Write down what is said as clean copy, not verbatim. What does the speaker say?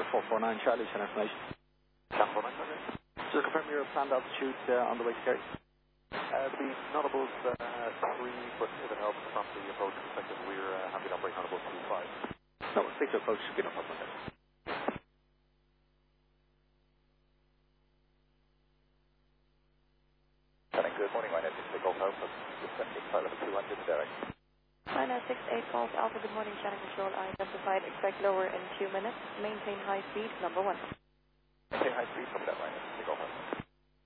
449 Charlie, send information. 449 Charlie. Just confirm your planned altitude on the way to Kerry. The Nautibal's 3, but if it helps from the approach perspective, we're happy to operate Nautibal's 25. No, stick to approach, should be no problem there. Good morning, my name is Nick Golf Alpha, descending flight level 200 direct. China 68 Golf Alpha, good morning, channel control identified, expect lower in 2 minutes, maintain high speed, number 1. Maintain high speed, copy that line, Nick Golf Alpha.